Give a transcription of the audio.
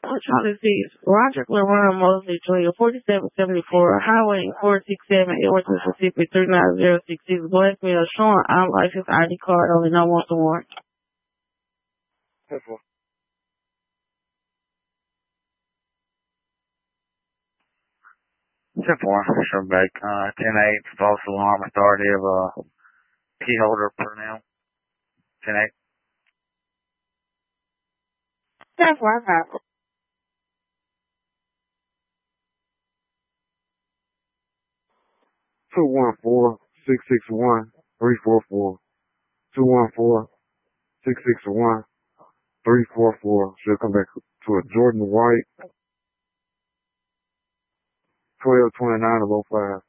Charlie 6, Roderick LaRon Mosley Jr., 4774, Highway 467, Edwards, Mississippi, 39066, blackmail, showing out like his ID card, only no one's warrant. 10-4. 10-4, sure back, 10-8, false alarm, authority of, key holder personnel. 10-8. That's what I got. 214-661-344. 214-661-344. Should come back to a Jordan White. 1229 of 05.